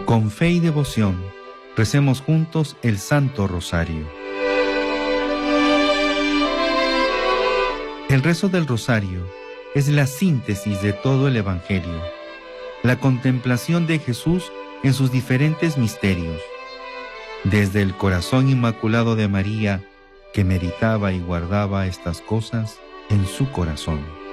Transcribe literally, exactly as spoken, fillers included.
Con fe y devoción, recemos juntos el Santo Rosario. El rezo del Rosario es la síntesis de todo el Evangelio, la contemplación de Jesús en sus diferentes misterios, desde el corazón inmaculado de María, que meditaba y guardaba estas cosas en su corazón.